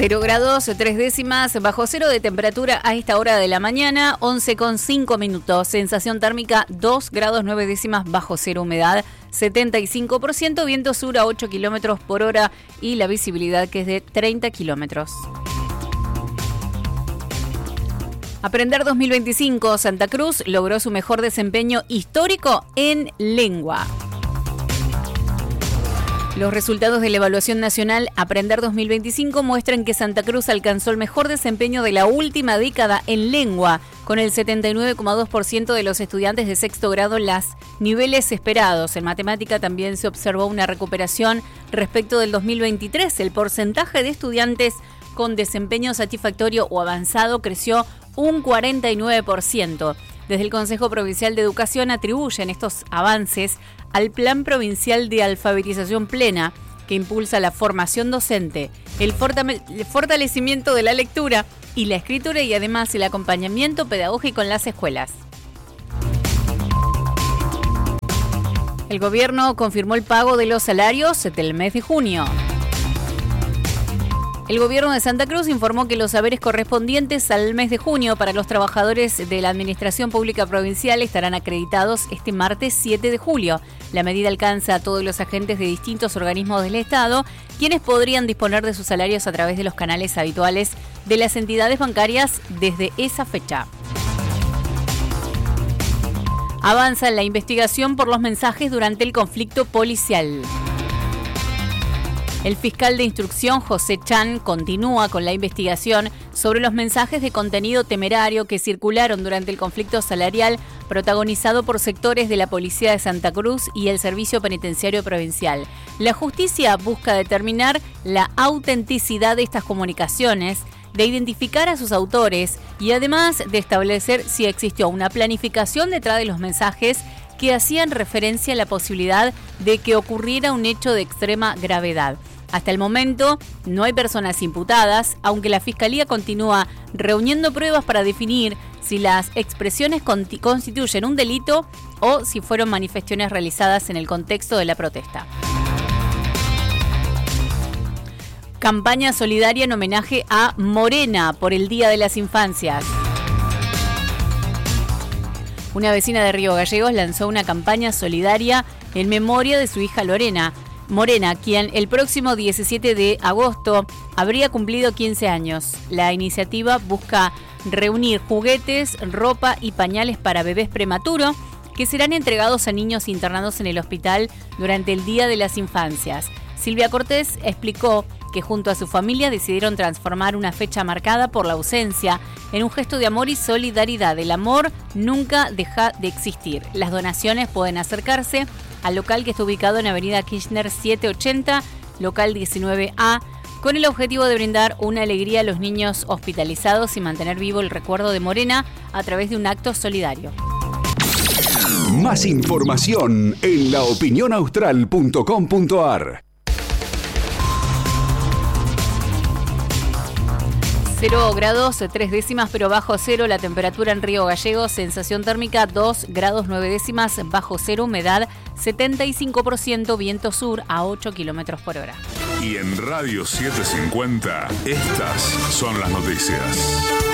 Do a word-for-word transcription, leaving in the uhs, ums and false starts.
cero grados, tres décimas, bajo cero de temperatura a esta hora de la mañana, once con cinco minutos. Sensación térmica dos grados, nueve décimas, bajo cero, humedad setenta y cinco por ciento, viento sur a ocho kilómetros por hora y la visibilidad que es de treinta kilómetros. Aprender dos mil veinticinco, Santa Cruz logró su mejor desempeño histórico en lengua. Los resultados de la evaluación nacional Aprender dos mil veinticinco muestran que Santa Cruz alcanzó el mejor desempeño de la última década en lengua, con el setenta y nueve coma dos por ciento de los estudiantes de sexto grado en los niveles esperados. En matemática también se observó una recuperación respecto del dos mil veintitrés. El porcentaje de estudiantes con desempeño satisfactorio o avanzado creció un cuarenta y nueve por ciento. Desde el Consejo Provincial de Educación atribuyen estos avances al Plan Provincial de Alfabetización Plena, que impulsa la formación docente, el fortalecimiento de la lectura y la escritura y además el acompañamiento pedagógico en las escuelas. El gobierno confirmó el pago de los salarios del mes de junio. El gobierno de Santa Cruz informó que los haberes correspondientes al mes de junio para los trabajadores de la Administración Pública Provincial estarán acreditados este martes siete de julio. La medida alcanza a todos los agentes de distintos organismos del Estado, quienes podrían disponer de sus salarios a través de los canales habituales de las entidades bancarias desde esa fecha. Avanza la investigación por los mensajes durante el conflicto policial. El fiscal de instrucción José Chan continúa con la investigación sobre los mensajes de contenido temerario que circularon durante el conflicto salarial protagonizado por sectores de la Policía de Santa Cruz y el Servicio Penitenciario Provincial. La justicia busca determinar la autenticidad de estas comunicaciones, de identificar a sus autores y además de establecer si existió una planificación detrás de los mensajes que hacían referencia a la posibilidad de que ocurriera un hecho de extrema gravedad. Hasta el momento no hay personas imputadas, aunque la Fiscalía continúa reuniendo pruebas para definir si las expresiones constituyen un delito o si fueron manifestaciones realizadas en el contexto de la protesta. Campaña solidaria en homenaje a Morena por el Día de las Infancias. Una vecina de Río Gallegos lanzó una campaña solidaria en memoria de su hija Lorena Morena, quien el próximo diecisiete de agosto habría cumplido quince años. La iniciativa busca reunir juguetes, ropa y pañales para bebés prematuros que serán entregados a niños internados en el hospital durante el Día de las Infancias. Silvia Cortés explicó que junto a su familia decidieron transformar una fecha marcada por la ausencia en un gesto de amor y solidaridad. El amor nunca deja de existir. Las donaciones pueden acercarse al local que está ubicado en Avenida Kirchner setecientos ochenta, local diecinueve A, con el objetivo de brindar una alegría a los niños hospitalizados y mantener vivo el recuerdo de Morena a través de un acto solidario. Más información en la opinión austral punto com punto a r. cero grados, tres décimas, pero bajo cero la temperatura en Río Gallegos, sensación térmica dos grados, nueve décimas, bajo cero, humedad setenta y cinco por ciento, viento sur a ocho kilómetros por hora. Y en Radio setecientos cincuenta, estas son las noticias.